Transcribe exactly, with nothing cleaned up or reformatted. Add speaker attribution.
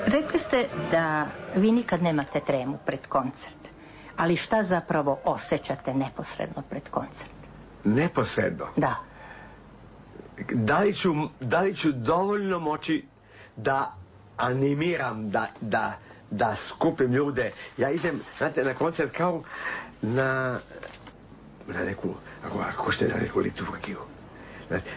Speaker 1: Rekli ste da vi nikad nemate tremu pred koncert, ali šta zapravo osjećate neposredno pred koncert?
Speaker 2: Neposredno?
Speaker 1: Da.
Speaker 2: Da li ću, da li ću dovoljno moći da animiram, da, da, da skupim ljude. Ja idem, znate, na koncert kao na, na neku, ako, ako ste na neku liturgiju.